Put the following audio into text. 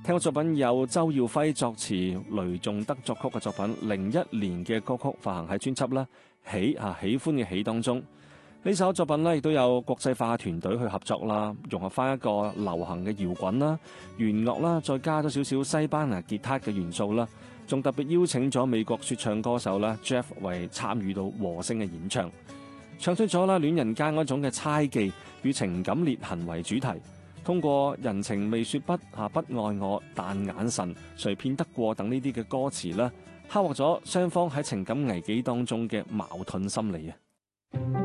聽過作品有周耀輝作詞、雷頌德作曲嘅作品，01年嘅歌曲發行喺專輯啦，喜歡嘅喜當中。呢首作品咧亦都有國際化團隊去合作啦，融合翻一個流行嘅搖滾啦、弦樂啦，再加咗少少西班牙吉他嘅元素啦，仲特別邀請咗美國說唱歌手啦 Jeff 為參與到和聲嘅演唱，唱出咗啦戀人間嗰種嘅猜忌與情感裂痕為主題。通過人情未說不愛我，但眼神誰騙得過等呢啲嘅歌詞啦，刻畫咗雙方喺情感危機當中嘅矛盾心理啊！